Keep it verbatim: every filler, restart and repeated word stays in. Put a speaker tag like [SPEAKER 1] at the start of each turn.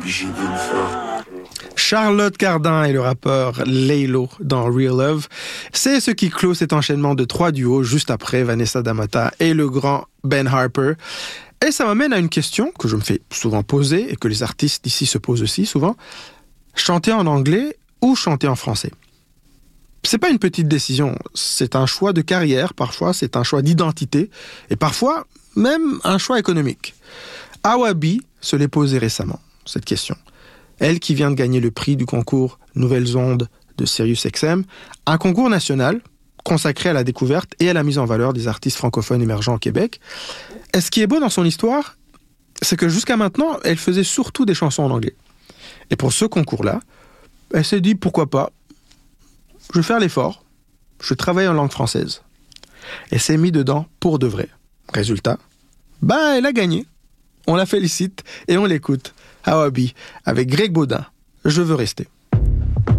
[SPEAKER 1] obligé de le faire.
[SPEAKER 2] Charlotte Cardin et le rappeur Laylo dans Real Love. C'est ce qui clôt cet enchaînement de trois duos juste après Vanessa D'Amata et le grand Ben Harper. Et ça m'amène à une question que je me fais souvent poser et que les artistes ici se posent aussi souvent. Chanter en anglais ou chanter en français? C'est pas une petite décision, c'est un choix de carrière, parfois c'est un choix d'identité et parfois même un choix économique. Awabi se l'est posée récemment, cette question. Elle qui vient de gagner le prix du concours Nouvelles Ondes de SiriusXM, un concours national consacré à la découverte et à la mise en valeur des artistes francophones émergents au Québec. Et ce qui est beau dans son histoire, c'est que jusqu'à maintenant, elle faisait surtout des chansons en anglais. Et pour ce concours-là, elle s'est dit pourquoi pas, je vais faire l'effort, je travaille en langue française. Elle s'est mise dedans pour de vrai. Résultat, bah elle a gagné. On la félicite et on l'écoute. Awabi avec Greg Baudin, Je veux rester.